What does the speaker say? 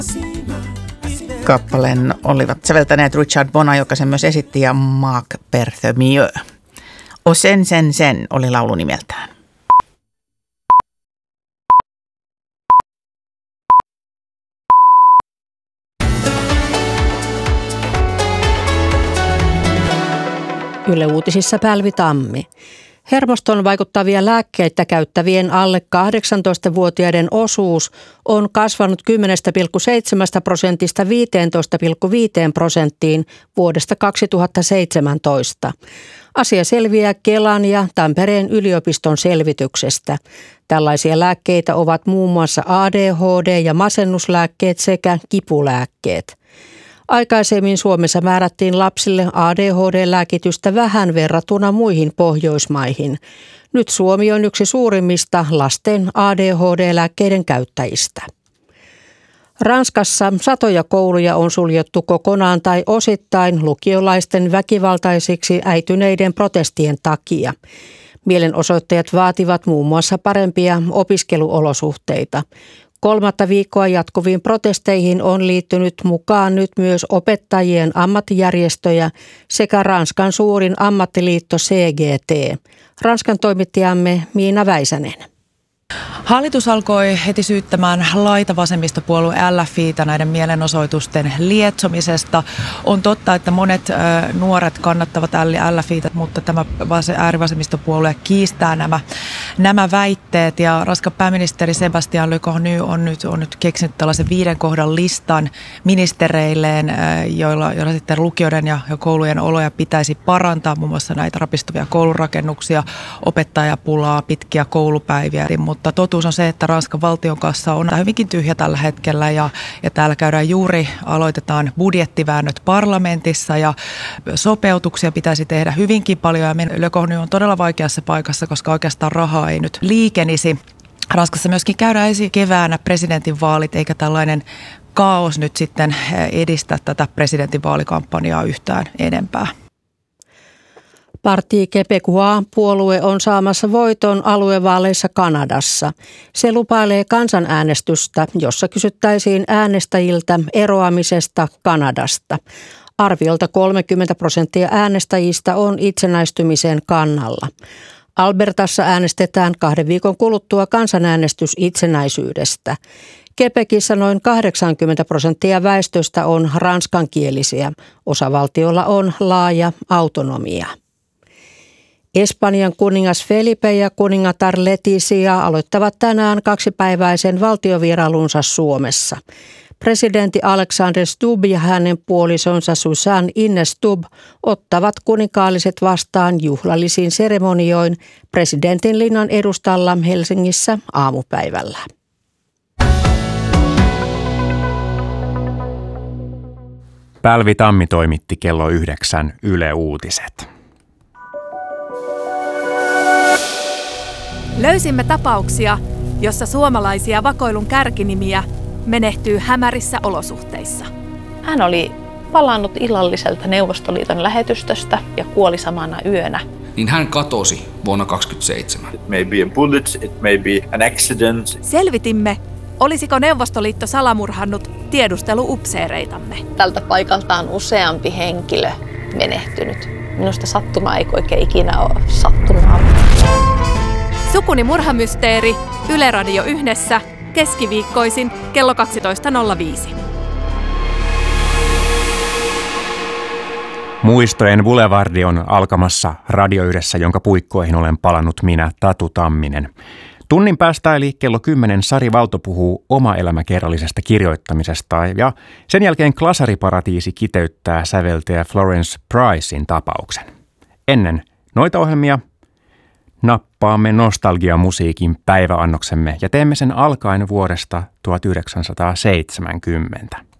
Kappaleen olivat säveltäneet Richard Bona, joka sen myös esitti, ja Marc Berthemieux. O sen oli laulu nimeltään. Yle Uutisissa Päälvi Tammi. Hermostoon vaikuttavia lääkkeitä käyttävien alle 18-vuotiaiden osuus on kasvanut 10,7% 15,5% vuodesta 2017. Asia selviää Kelan ja Tampereen yliopiston selvityksestä. Tällaisia lääkkeitä ovat muun muassa ADHD- ja masennuslääkkeet sekä kipulääkkeet. Aikaisemmin Suomessa määrättiin lapsille ADHD-lääkitystä vähän verrattuna muihin Pohjoismaihin. Nyt Suomi on yksi suurimmista lasten ADHD-lääkkeiden käyttäjistä. Ranskassa satoja kouluja on suljettu kokonaan tai osittain lukiolaisten väkivaltaisiksi äityneiden protestien takia. Mielenosoittajat vaativat muun muassa parempia opiskeluolosuhteita. 3. viikkoa jatkuviin protesteihin on liittynyt mukaan nyt myös opettajien ammattijärjestöjä sekä Ranskan suurin ammattiliitto CGT. Ranskan toimittajamme Miina Väisänen. Hallitus alkoi heti syyttämään laitavasemmistopuolue LFI:tä näiden mielenosoitusten lietsomisesta. On totta, että monet nuoret kannattavat LFI:tä, mutta tämä äärivasemmistopuolue kiistää nämä väitteet. Ja Ranskan pääministeri Sébastien Lecornu on nyt keksinyt tällaisen 5 kohdan listan ministereilleen, joilla sitten lukioiden ja koulujen oloja pitäisi parantaa, muun muassa näitä rapistuvia koulurakennuksia, opettajapulaa, pitkiä koulupäiviä, mutta totuus on se, että Ranskan valtionkassa on hyvinkin tyhjä tällä hetkellä ja täällä aloitetaan budjettiväännöt parlamentissa ja sopeutuksia pitäisi tehdä hyvinkin paljon ja Le Cornu on todella vaikeassa paikassa, koska oikeastaan rahaa ei nyt liikenisi. Ranskassa myöskin käydään ensi keväänä presidentinvaalit eikä tällainen kaos nyt sitten edistä tätä presidentinvaalikampanjaa yhtään enempää. Parti Québécois-puolue on saamassa voiton aluevaaleissa Kanadassa. Se lupailee kansanäänestystä, jossa kysyttäisiin äänestäjiltä eroamisesta Kanadasta. Arviolta 30% äänestäjistä on itsenäistymisen kannalla. Albertassa äänestetään 2 viikon kuluttua kansanäänestys itsenäisyydestä. Quebecissä noin 80% väestöstä on ranskankielisiä. Osavaltiolla on laaja autonomia. Espanjan kuningas Felipe ja kuningatar Letizia aloittavat tänään 2-päiväisen valtiovierailunsa Suomessa. Presidentti Alexander Stubb ja hänen puolisonsa Susanne Ines Stubb ottavat kuninkaalliset vastaan juhlallisiin seremonioin presidentin linnan edustalla Helsingissä aamupäivällä. Päälvi Tammi toimitti kello 9 Yle Uutiset. Löysimme tapauksia, jossa suomalaisia vakoilun kärkinimiä menehtyy hämärissä olosuhteissa. Hän oli palannut illalliselta Neuvostoliiton lähetystöstä ja kuoli samana yönä. Niin hän katosi vuonna 1927. It may be a bullet, it may be an accident. Selvitimme, olisiko Neuvostoliitto salamurhannut tiedusteluupseereitamme. Tältä paikalta on useampi henkilö menehtynyt. Minusta sattuma ei oikein ikinä ole sattumaa. Sukuni murhamysteeri, Yle Radio 1, keskiviikkoisin kello 12.05. Muistojen Boulevardi on alkamassa Radio Yhdessä, jonka puikkoihin olen palannut minä, Tatu Tamminen. Tunnin päästä eli kello 10 Sari Valto puhuu omaelämäkerrallisesta kirjoittamisesta ja sen jälkeen Glasariparatiisi kiteyttää säveltäjä Florence Pricein tapauksen. Ennen noita ohjelmia nappaamme nostalgiamusiikin päiväannoksemme ja teemme sen alkaen vuodesta 1970.